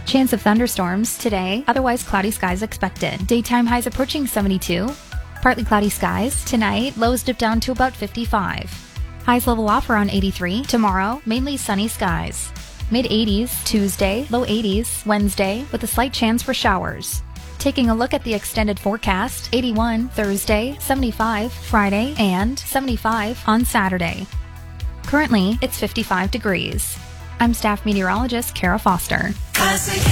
Chance of thunderstorms today, otherwise cloudy skies expected. Daytime highs approaching 72. Partly cloudy skies. Tonight, lows dip down to about 55. Highs level off around 83. Tomorrow, mainly sunny skies. Mid-80s Tuesday, low 80s Wednesday, with a slight chance for showers. Taking a look at the extended forecast, 81 Thursday, 75 Friday, and 75 on Saturday. Currently, it's 55 degrees. I'm staff meteorologist Kara Foster.